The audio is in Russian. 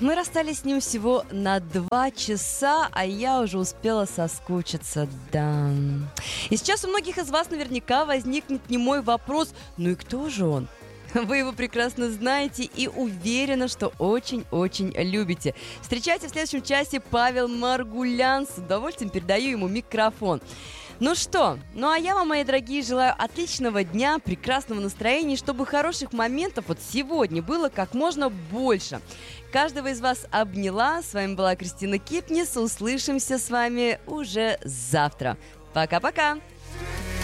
Мы расстались с ним всего на 2 часа, а я уже успела соскучиться, да. И сейчас у многих из вас наверняка возникнет немой вопрос: ну и кто же он? Вы его прекрасно знаете и уверена, что очень-очень любите. Встречайте в следующем часе Павел Маргулян. С удовольствием передаю ему микрофон. Ну что, а я вам, мои дорогие, желаю отличного дня, прекрасного настроения, чтобы хороших моментов вот сегодня было как можно больше. Каждого из вас обняла. С вами была Кристина Кипнис. Услышимся с вами уже завтра. Пока-пока!